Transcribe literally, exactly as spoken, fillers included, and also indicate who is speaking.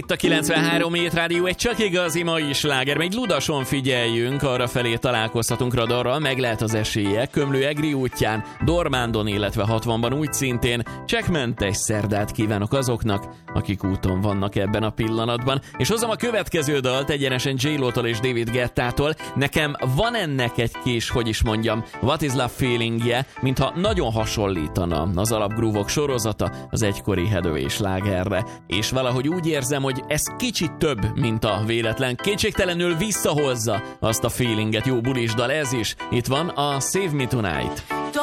Speaker 1: Itt a kilencvenhárom Hét Rádió egy csak igazi mai sláger. Még ludason figyeljünk, arra felé találkozhatunk radarral, meg lehet az esélye. Kömlő-Egri útján, Dormándon, illetve hatvanban úgy szintén. Csekkmentes szerdát kívánok azoknak, akik úton vannak ebben a pillanatban. És hozom a következő dalt egyenesen J-Lo-tól és David Guettától. Nekem van ennek egy kis, hogy is mondjam, What is Love feelingje, mintha nagyon hasonlítana az alapgrúvok sorozata az egykori Hathaway slágerre. És valahogy úgy érzem, hogy ez kicsit több, mint a véletlen. Kétségtelenül visszahozza azt a feelinget. Jó bulis dal ez is. Itt van a Save Me Tonight.